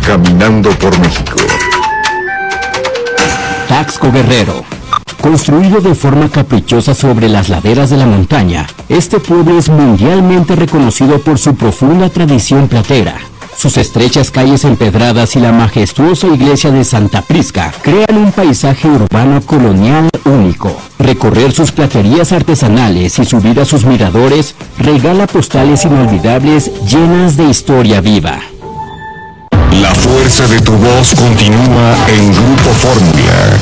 Caminando por México. Taxco Guerrero. Construido de forma caprichosa sobre las laderas de la montaña, este pueblo es mundialmente reconocido por su profunda tradición platera. Sus estrechas calles empedradas y la majestuosa iglesia de Santa Prisca crean un paisaje urbano colonial único. Recorrer sus platerías artesanales y subir a sus miradores regala postales inolvidables llenas de historia viva. La fuerza de tu voz continúa en Grupo Fórmula.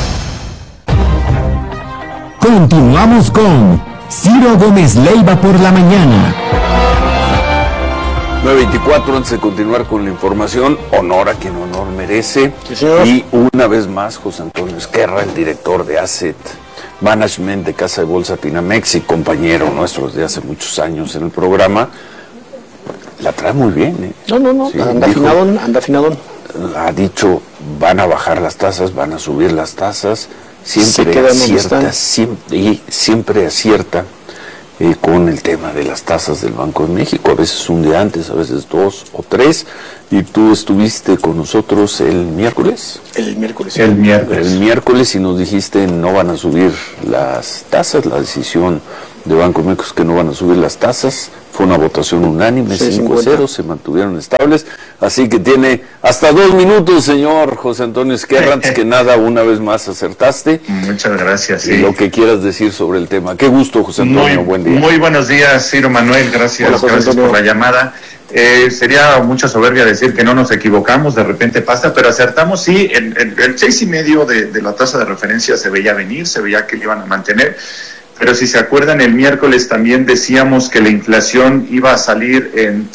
Continuamos con Ciro Gómez Leiva por la mañana. 9:24, antes de continuar con la información, honor a quien honor merece. Sí, y una vez más, José Antonio Esquerra, el director de Asset Management de Casa de Bolsa Finamex y compañero nuestro desde hace muchos años en el programa, la trae muy bien, ¿eh? No, Sí, anda afinadón. Ha dicho, van a bajar las tasas, van a subir las tasas, siempre acierta con el tema de las tasas del Banco de México, a veces un día antes, a veces 2 o 3, y tú estuviste con nosotros el miércoles. El miércoles Y nos dijiste no van a subir las tasas, la decisión de Banco de México es que no van a subir las tasas, fue una votación unánime, 5-0, se mantuvieron estables, así que tiene hasta 2 minutos, señor José Antonio Esquerra. Antes que nada, una vez más acertaste. Muchas gracias. Y lo que quieras decir sobre el tema. Qué gusto, José Antonio, buen día. Muy buenos días, Ciro Manuel, gracias por la llamada. Sería mucha soberbia decir que no nos equivocamos, de repente pasa, pero acertamos. Sí, el 6,5 de la tasa de referencia se veía venir, se veía que le iban a mantener. Pero si se acuerdan, el miércoles también decíamos que la inflación iba a salir en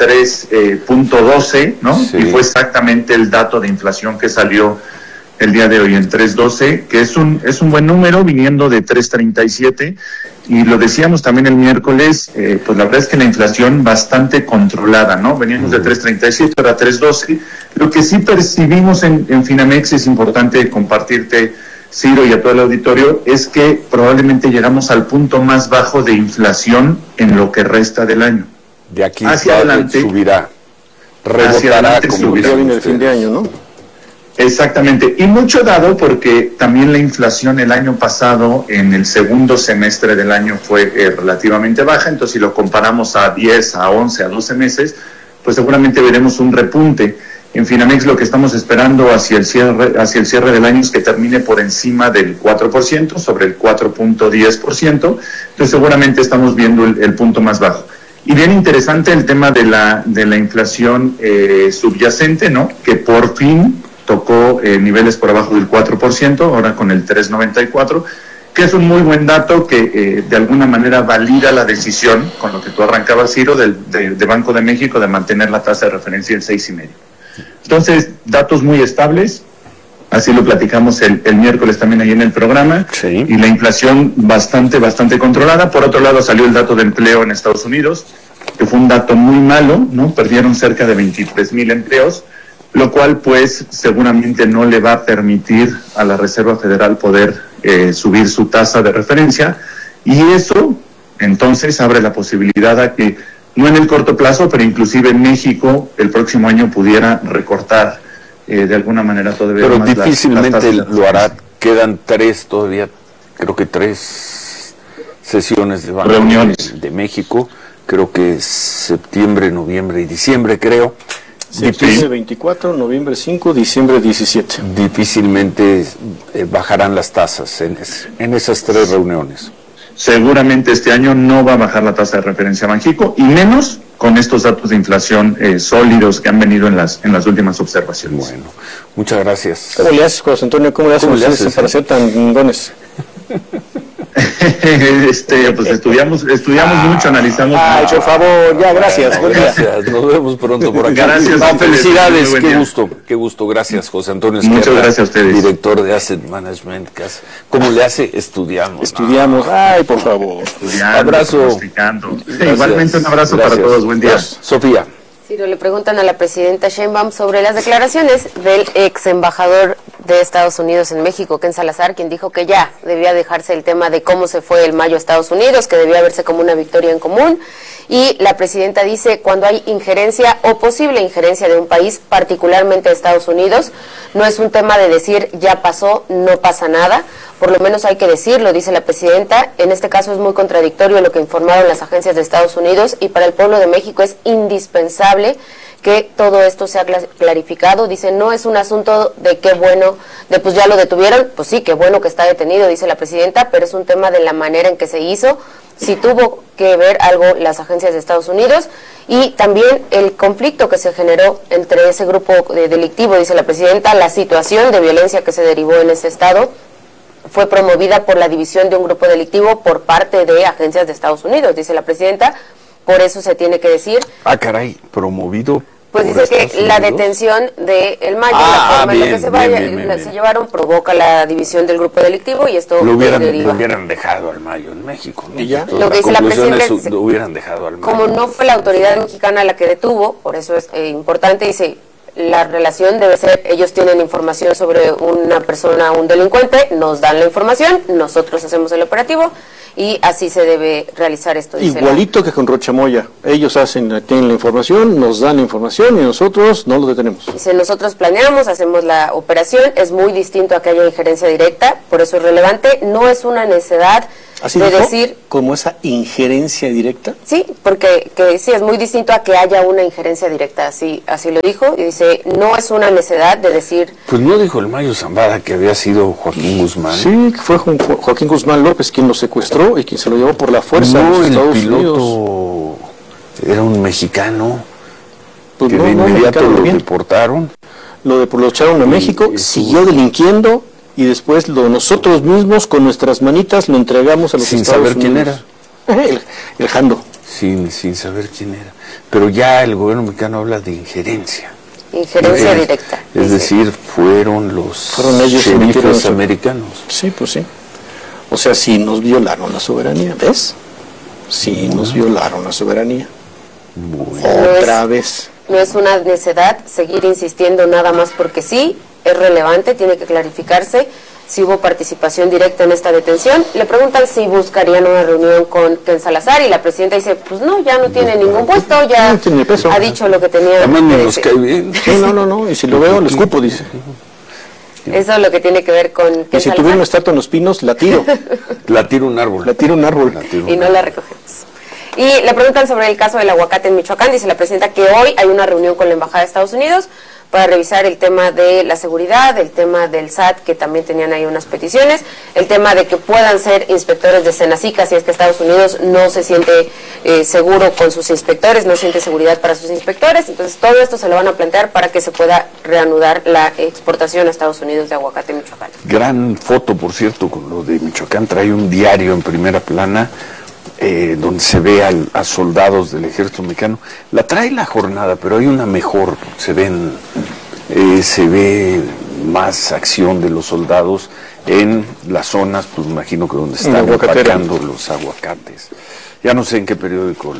3.12, ¿no? Sí. Y fue exactamente el dato de inflación que salió el día de hoy en 3.12, que es un buen número viniendo de 3.37. Y lo decíamos también el miércoles, pues la verdad es que la inflación bastante controlada, ¿no? Veníamos de 3.37, ahora 3.12. Lo que sí percibimos en Finamex, es importante compartirte, Ciro, y a todo el auditorio, es que probablemente llegamos al punto más bajo de inflación en lo que resta del año. De aquí hacia adelante subirá, hacia adelante Ya viene el fin de año, ¿no? Exactamente, y mucho dado porque también la inflación el año pasado, en el segundo semestre del año, fue relativamente baja. Entonces si lo comparamos a 10, a 11, a 12 meses, pues seguramente veremos un repunte. En Finamex lo que estamos esperando hacia el cierre del año es que termine por encima del 4%, sobre el 4.10%, entonces seguramente estamos viendo el punto más bajo. Y bien interesante el tema de la inflación subyacente, ¿no? Que por fin tocó niveles por abajo del 4%, ahora con el 3.94%, que es un muy buen dato que de alguna manera valida la decisión, con lo que tú arrancabas, Ciro, de Banco de México de mantener la tasa de referencia en 6,5%. Entonces, datos muy estables, así lo platicamos el miércoles también ahí en el programa, sí. Y la inflación bastante controlada. Por otro lado, salió el dato de empleo en Estados Unidos, que fue un dato muy malo, ¿no? Perdieron cerca de 23,000 empleos, lo cual pues seguramente no le va a permitir a la Reserva Federal poder subir su tasa de referencia, y eso entonces abre la posibilidad a que, no en el corto plazo, pero inclusive en México el próximo año pudiera recortar de alguna manera todavía pero más difícilmente lo hará. Quedan 3 todavía, creo que 3 sesiones de Banco reuniones de México, creo que septiembre, noviembre y diciembre, creo. Septiembre 24, noviembre 5, diciembre 17. Difícilmente bajarán las tasas en esas 3 reuniones. Seguramente este año no va a bajar la tasa de referencia Banxico, y menos con estos datos de inflación sólidos que han venido en las últimas observaciones. Bueno, muchas gracias. ¿Cómo le haces, José Antonio? ¿Cómo le haces para ser tan ringones? Pues estudiamos mucho, analizamos. Ay, por favor, ya, gracias. Gracias, nos vemos pronto por acá. Gracias. Felicidades, qué gusto. Gracias, José Antonio Esquerra. Muchas gracias a ustedes. Director de Asset Management. ¿Cómo le hace? Estudiamos. Ay, por favor. Abrazo. Igualmente un abrazo para todos. Buen día. Sofía. Ciro, le preguntan a la presidenta Sheinbaum sobre las declaraciones del ex embajador de Estados Unidos en México, Ken Salazar, quien dijo que ya debía dejarse el tema de cómo se fue el mayo a Estados Unidos, que debía verse como una victoria en común. Y la presidenta dice, cuando hay injerencia o posible injerencia de un país, particularmente de Estados Unidos, no es un tema de decir ya pasó, no pasa nada, por lo menos hay que decirlo, dice la presidenta. En este caso es muy contradictorio lo que informaron las agencias de Estados Unidos y para el pueblo de México es indispensable que todo esto sea clarificado. Dice, no es un asunto de qué bueno, de pues ya lo detuvieron, pues sí, qué bueno que está detenido, dice la presidenta, pero es un tema de la manera en que se hizo, si tuvo que ver algo las agencias de Estados Unidos y también el conflicto que se generó entre ese grupo delictivo, dice la presidenta, la situación de violencia que se derivó en ese estado fue promovida por la división de un grupo delictivo por parte de agencias de Estados Unidos, dice la presidenta. Por eso se tiene que decir... Ah, caray, promovido. Pues dice que la detención de el mayo, la forma en la que se llevaron, provoca la división del grupo delictivo y esto lo hubieran dejado al mayo en México, ¿no? ¿Y ya? Lo que dice la presidenta lo hubieran dejado al mayo. Como no fue la autoridad mexicana la que detuvo, por eso es importante, dice, la relación debe ser, ellos tienen información sobre una persona, un delincuente, nos dan la información, nosotros hacemos el operativo, y así se debe realizar esto. Igualito que con Rocha Moya, ellos tienen la información, nos dan la información y nosotros no lo detenemos. Dice, nosotros planeamos, hacemos la operación, es muy distinto a que haya injerencia directa, por eso es relevante, no es una necesidad ¿Así de dijo? decir... ¿Como esa injerencia directa? Sí, porque sí, es muy distinto a que haya una injerencia directa, así lo dijo, y dice, no es una necesidad de decir... Pues no dijo el Mayo Zambada que había sido Joaquín Guzmán. Sí, que fue Joaquín Guzmán López quien lo secuestró y quien se lo llevó por la fuerza a los Estados Unidos. Era un mexicano, pues que de inmediato lo deportaron. Lo echaron a México, siguió delinquiendo y después nosotros mismos con nuestras manitas lo entregamos a los Estados Unidos. Sin saber quién era. El Jando. Sin saber quién era. Pero ya el gobierno mexicano habla de injerencia. Injerencia directa. Es decir, fueron ellos sheriffes americanos. Sí, pues sí. O sea, sí nos violaron la soberanía, ¿ves? Sí nos violaron la soberanía. Otra vez. No es una necedad seguir insistiendo nada más porque sí, es relevante, tiene que clarificarse si hubo participación directa en esta detención. Le preguntan si buscarían una reunión con Ken Salazar y la presidenta dice, pues no, ya no tiene ningún puesto, ya tiene peso. Ha dicho lo que tenía. Además nos cae bien. No, y si lo veo, lo escupo, dice. Eso es lo que tiene que ver con Ken Y si tuviera una estatua en los pinos, la tiro. La tiro un árbol. Y no la recogemos. Y le preguntan sobre el caso del aguacate en Michoacán. Dice la presidenta que hoy hay una reunión con la Embajada de Estados Unidos para revisar el tema de la seguridad, el tema del SAT, que también tenían ahí unas peticiones, el tema de que puedan ser inspectores de Senacica, si es que Estados Unidos no se siente seguro con sus inspectores, no siente seguridad para sus inspectores. Entonces todo esto se lo van a plantear para que se pueda reanudar la exportación a Estados Unidos de aguacate en Michoacán. Gran foto, por cierto, con lo de Michoacán, trae un diario en primera plana, donde se ve a soldados del ejército mexicano. La trae La Jornada, pero hay una mejor, se ve más acción de los soldados en las zonas, pues imagino que donde están empacando los aguacates. Ya no sé en qué periódico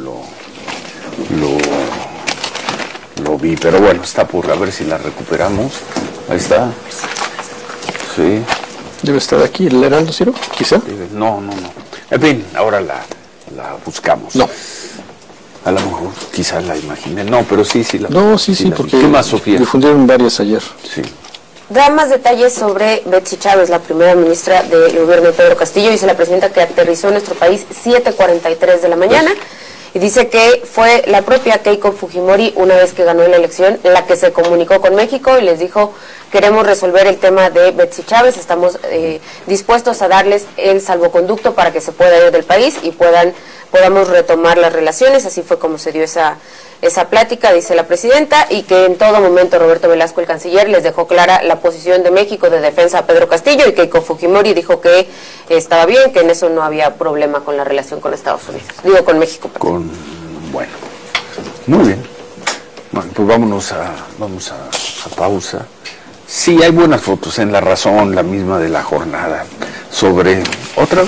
lo vi, pero bueno, está por a ver si la recuperamos. Ahí está. Sí. Debe estar aquí, ¿el Heraldo, Ciro? ¿Quizá? No. En fin, ahora la buscamos. No. A lo mejor, quizás la imaginen. No, pero sí. Sí, porque ¿qué más, Sofía? Difundieron varias ayer. Sí. Da más detalles sobre Betsy Chávez, la primera ministra del gobierno de Pedro Castillo. Dice la presidenta que aterrizó en nuestro país 7:43 de la mañana. Y dice que fue la propia Keiko Fujimori, una vez que ganó la elección, la que se comunicó con México y les dijo, queremos resolver el tema de Betsy Chávez, estamos dispuestos a darles el salvoconducto para que se pueda ir del país y podamos retomar las relaciones. Así fue como se dio esa plática, dice la presidenta, y que en todo momento Roberto Velasco, el canciller, les dejó clara la posición de México de defensa a Pedro Castillo, y Keiko Fujimori dijo que estaba bien, que en eso no había problema con la relación con Estados Unidos, con México. Bueno, muy bien. Bueno, pues vamos a pausa. Sí, hay buenas fotos en La Razón, la misma de La Jornada, sobre otra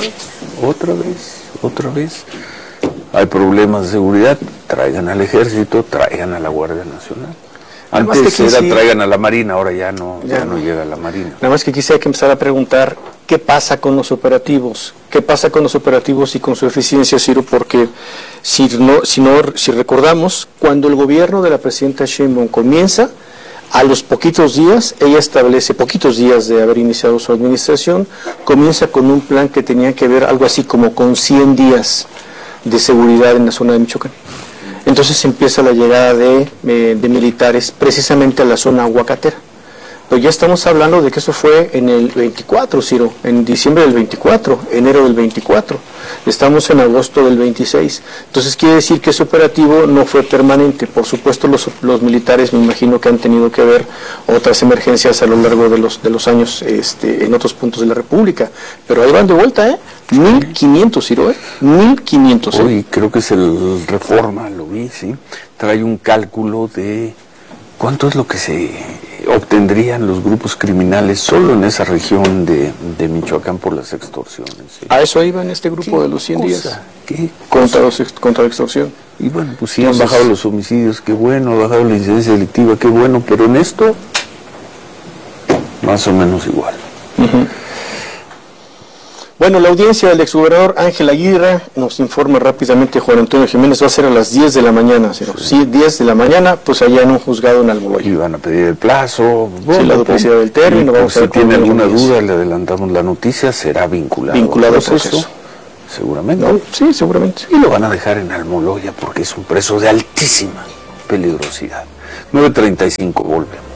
vez. Hay problemas de seguridad, traigan al ejército, traigan a la Guardia Nacional. Antes traigan a la Marina, ahora ya no llega a la Marina. Nada más que quisiera que empezar a preguntar qué pasa con los operativos, y con su eficiencia, Ciro, porque si recordamos, cuando el gobierno de la presidenta Sheinbaum comienza, a los poquitos días, ella establece, poquitos días de haber iniciado su administración, comienza con un plan que tenía que ver algo así como con 100 días de seguridad en la zona de Michoacán. Entonces empieza la llegada de militares precisamente a la zona aguacatera. Pero ya estamos hablando de que eso fue en el 24, Ciro, en diciembre del 24, enero del 24. Estamos en agosto del 26. Entonces quiere decir que ese operativo no fue permanente. Por supuesto los militares me imagino que han tenido que ver otras emergencias a lo largo de los años en otros puntos de la República. Pero ahí van de vuelta, 1.500, Ciro, 1.500. Hoy creo que es el Reforma, lo vi, sí. Trae un cálculo de cuánto es lo que se obtendrían los grupos criminales solo en esa región de Michoacán por las extorsiones. ¿Sí? A eso iba en este grupo de los 100 días. ¿Qué contra la extorsión. Y bueno, pues sí, han bajado los homicidios, qué bueno, ha bajado la incidencia delictiva, qué bueno, pero en esto, más o menos igual. Uh-huh. Bueno, la audiencia del exgobernador Ángel Aguirre, nos informa rápidamente Juan Antonio Jiménez, va a ser a las 10 de la mañana, sí, 10 de la mañana, pues allá en un juzgado en Almoloya. Y van a pedir el plazo. Sí, la duplicidad del término. Vamos a ver si tiene alguna duda, le adelantamos la noticia, será vinculado al proceso. Seguramente. No, sí, seguramente. Y lo van a dejar en Almoloya porque es un preso de altísima peligrosidad. 9:35, volvemos.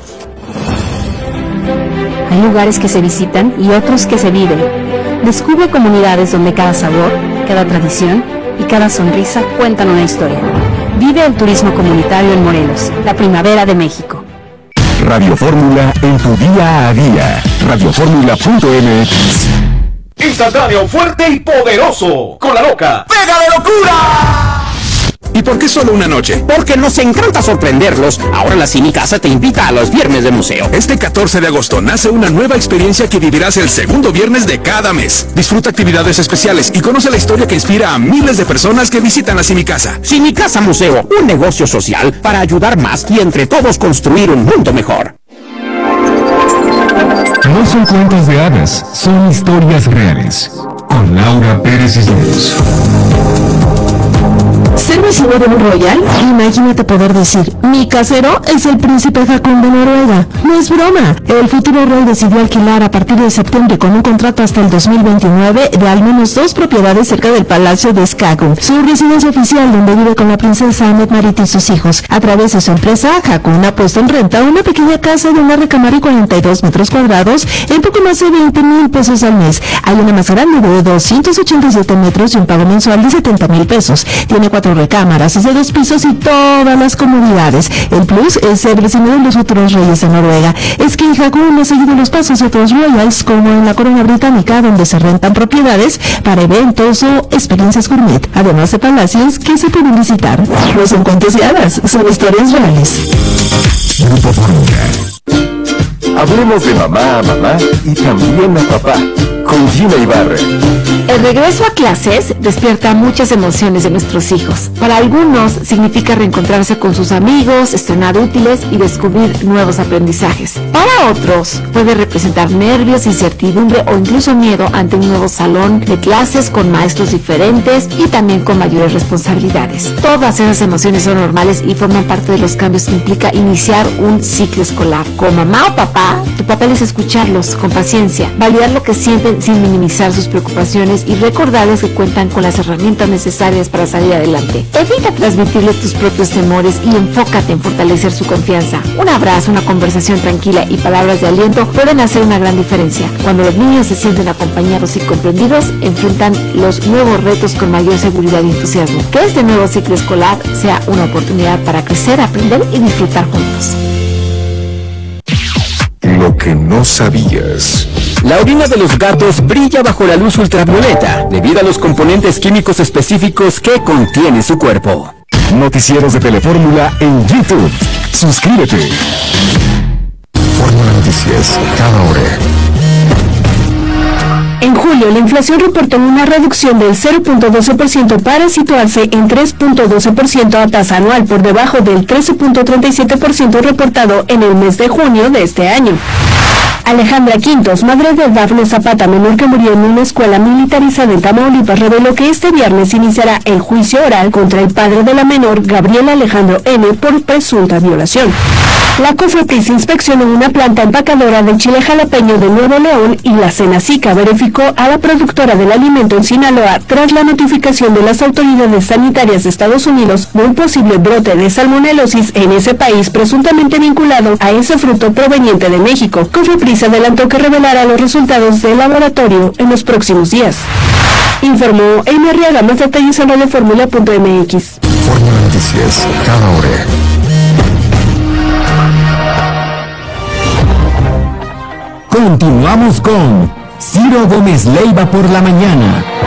Hay lugares que se visitan y otros que se viven. Descubre comunidades donde cada sabor, cada tradición y cada sonrisa cuentan una historia. Vive el turismo comunitario en Morelos, la primavera de México. Radio Fórmula en tu día a día. Radioformula.mx. Instantáneo, fuerte y poderoso. Con la loca. ¡Pega de locura! ¿Y por qué solo una noche? Porque nos encanta sorprenderlos. Ahora la Cine Casa te invita a los viernes de museo. Este 14 de agosto nace una nueva experiencia que vivirás el segundo viernes de cada mes. Disfruta actividades especiales y conoce la historia que inspira a miles de personas que visitan la Cine Casa. Cine Casa Museo, un negocio social para ayudar más y entre todos construir un mundo mejor. No son cuentos de hadas, son historias reales. Con Laura Pérez Cisneros. ¿Ser vecino de un royal? Imagínate poder decir, mi casero es el príncipe Haakon de Noruega. No es broma. El futuro rey decidió alquilar a partir de septiembre con un contrato hasta el 2029 de al menos 2 propiedades cerca del Palacio de Skagun, su residencia oficial donde vive con la princesa Mette-Marit y sus hijos. A través de su empresa, Haakon ha puesto en renta una pequeña casa de una recámara y 42 metros cuadrados en poco más de 20,000 pesos al mes. Hay una más grande de 287 metros y un pago mensual de 70,000 pesos. Tiene 4 recámaras, es de 2 pisos y todas las comodidades. El plus es ser vecino de los futuros reyes de Noruega. Es que Haakon ha seguido los pasos de otros royals, como en la corona británica, donde se rentan propiedades para eventos o experiencias gourmet, además de palacios que se pueden visitar. No son cuentos de hadas, son historias reales. Grupo Fórmula. Hablemos de mamá a mamá y también a papá, con Gina Ibarra. El regreso a clases despierta muchas emociones de nuestros hijos. Para algunos significa reencontrarse con sus amigos, estrenar útiles y descubrir nuevos aprendizajes. Para otros puede representar nervios, incertidumbre o incluso miedo ante un nuevo salón de clases con maestros diferentes y también con mayores responsabilidades. Todas esas emociones son normales y forman parte de los cambios que implica iniciar un ciclo escolar. Como mamá o papá, tu papel es escucharlos con paciencia, validar lo que sienten sin minimizar sus preocupaciones y recordarles que cuentan con las herramientas necesarias para salir adelante. Evita transmitirles tus propios temores y enfócate en fortalecer su confianza. Un abrazo, una conversación tranquila y palabras de aliento pueden hacer una gran diferencia. Cuando los niños se sienten acompañados y comprendidos, enfrentan los nuevos retos con mayor seguridad y entusiasmo. Que este nuevo ciclo escolar sea una oportunidad para crecer, aprender y disfrutar juntos. Lo que no sabías. La orina de los gatos brilla bajo la luz ultravioleta debido a los componentes químicos específicos que contiene su cuerpo. Noticieros de Telefórmula en YouTube. Suscríbete. Fórmula Noticias, cada hora. En julio, la inflación reportó una reducción del 0.12% para situarse en 3.12% a tasa anual, por debajo del 13.37% reportado en el mes de junio de este año. Alejandra Quintos, madre de Dafne Zapata, menor que murió en una escuela militarizada en Tamaulipas, reveló que este viernes iniciará el juicio oral contra el padre de la menor, Gabriel Alejandro N., por presunta violación. La COFEPRIS inspeccionó una planta empacadora del chile jalapeño de Nuevo León y la Senacica verificó a la productora del alimento en Sinaloa tras la notificación de las autoridades sanitarias de Estados Unidos de un posible brote de salmonelosis en ese país presuntamente vinculado a ese fruto proveniente de México. COFEPRIS adelantó que revelará los resultados del laboratorio en los próximos días. Informó Amy Arriaga. Más detalles en radioformula.mx. Fórmula Noticias, cada hora. Continuamos con Ciro Gómez Leiva por la mañana.